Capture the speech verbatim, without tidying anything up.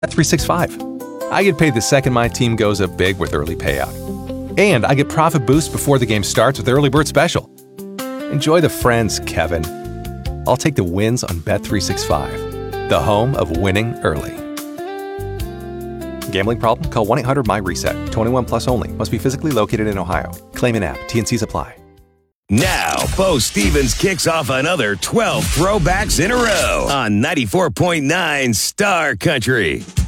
Bet three sixty-five. I get paid the second my team goes up big with early payout. And I get profit boost before the game starts with Early Bird Special. Enjoy the friends, Kevin. I'll take the wins on Bet three sixty-five, the home of winning early. Gambling problem? Call one eight hundred M Y reset. twenty-one plus only. Must be physically located in Ohio. Claim in app. T N Cs apply. Now, Bo Stevens kicks off another twelve throwbacks in a row on ninety-four point nine Star Country.